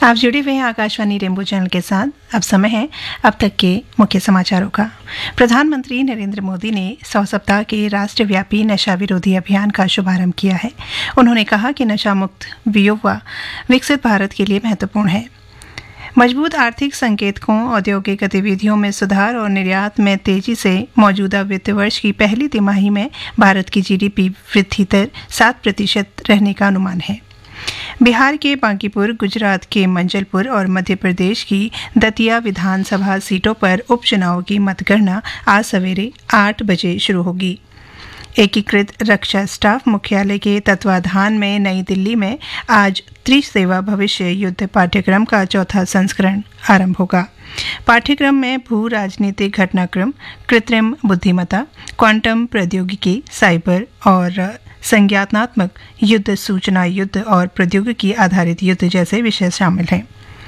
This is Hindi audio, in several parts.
आप जुड़े हुए हैं आकाशवाणी रेनबो चैनल के साथ। अब समय है अब तक के मुख्य समाचारों का। प्रधानमंत्री नरेंद्र मोदी ने 100 सप्ताह के राष्ट्रव्यापी नशा विरोधी अभियान का शुभारंभ किया है। उन्होंने कहा कि नशा मुक्त युवा विकसित भारत के लिए महत्वपूर्ण है। मजबूत आर्थिक संकेतकों, औद्योगिक गतिविधियों में सुधार और निर्यात में तेजी से मौजूदा वित्त वर्ष की पहली तिमाही में भारत की जीडीपी वृद्धि दर 7% रहने का अनुमान है। बिहार के बांकीपुर, गुजरात के मंजलपुर और मध्य प्रदेश की दतिया विधानसभा सीटों पर उपचुनाव की मतगणना आज सवेरे 8 बजे शुरू होगी। एकीकृत रक्षा स्टाफ मुख्यालय के तत्वाधान में नई दिल्ली में आज त्रिसेवा भविष्य युद्ध पाठ्यक्रम का चौथा संस्करण आरंभ होगा। पाठ्यक्रम में भू राजनीतिक घटनाक्रम, कृत्रिम बुद्धिमत्ता, क्वांटम प्रौद्योगिकी, साइबर और संज्ञानात्मक युद्ध, सूचना युद्ध और प्रौद्योगिकी आधारित युद्ध जैसे विषय शामिल हैं।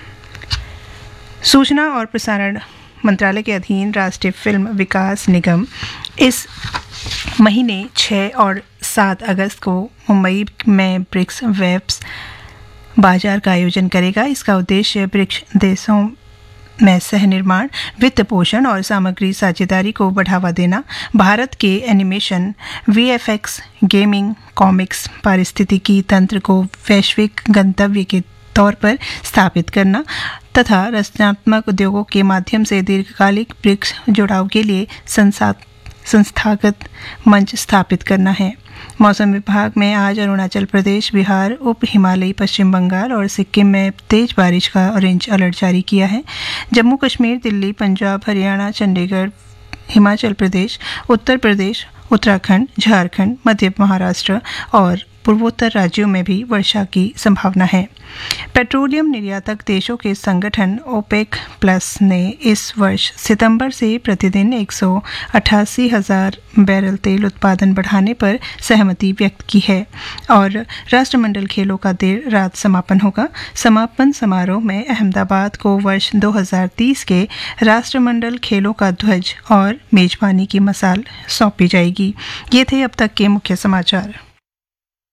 सूचना और प्रसारण मंत्रालय के अधीन राष्ट्रीय फिल्म विकास निगम इस महीने 6 और 7 अगस्त को मुंबई में ब्रिक्स वेब्स बाजार का आयोजन करेगा। इसका उद्देश्य ब्रिक्स देशों में सह निर्माण, वित्त पोषण और सामग्री साझेदारी को बढ़ावा देना, भारत के एनिमेशन, वीएफएक्स, गेमिंग, कॉमिक्स, पारिस्थितिकी तंत्र को वैश्विक गंतव्य के तौर पर स्थापित करना तथा रचनात्मक उद्योगों के माध्यम से दीर्घकालिक ब्रिक्स जुड़ाव के लिए संस्थागत मंच स्थापित करना है। मौसम विभाग में आज अरुणाचल प्रदेश, बिहार, उप हिमालयी पश्चिम बंगाल और सिक्किम में तेज बारिश का ऑरेंज अलर्ट जारी किया है। जम्मू कश्मीर, दिल्ली, पंजाब, हरियाणा, चंडीगढ़, हिमाचल प्रदेश, उत्तर प्रदेश, उत्तराखंड, झारखंड, मध्य महाराष्ट्र और पूर्वोत्तर राज्यों में भी वर्षा की संभावना है। पेट्रोलियम निर्यातक देशों के संगठन ओपेक प्लस ने इस वर्ष सितंबर से प्रतिदिन 188,000 बैरल तेल उत्पादन बढ़ाने पर सहमति व्यक्त की है और राष्ट्रमंडल खेलों का देर रात समापन होगा। समापन समारोह में अहमदाबाद को वर्ष 2030 के राष्ट्रमंडल खेलों का ध्वज और मेजबानी की मसाल सौंपी जाएगी। ये थे अब तक के मुख्य समाचार।